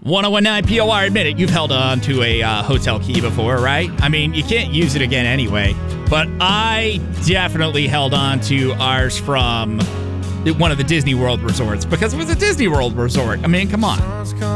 1019 POR, admit it, you've held on to a hotel key before, right? I mean, you can't use it again anyway. But I definitely held on to ours from one of the Disney World resorts because it was a Disney World resort. I mean, come on.